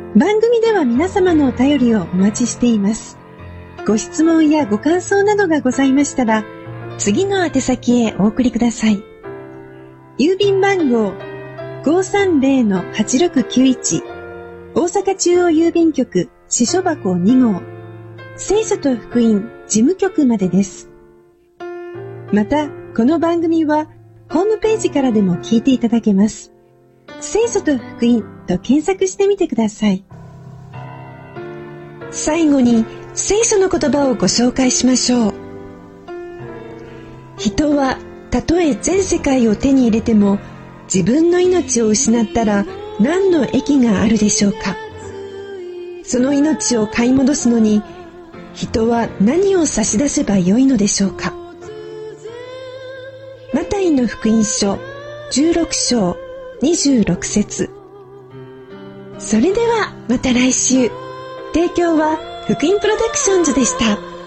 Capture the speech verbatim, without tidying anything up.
番組では皆様のお便りをお待ちしています。ご質問やご感想などがございましたら、次の宛先へお送りください。郵便番号 ごーさんぜろのはちろくきゅういち 大阪中央郵便局支所箱に号聖書と福音事務局までです。また、この番組はホームページからでも聞いていただけます。聖書と福音と検索してみてください。最後に聖書の言葉をご紹介しましょう。人はたとえ全世界を手に入れても自分の命を失ったら何の益があるでしょうか。その命を買い戻すのに人は何を差し出せばよいのでしょうか。マタイの福音書じゅうろく章にじゅうろく節。それではまた来週。提供は福音プロダクションズでした。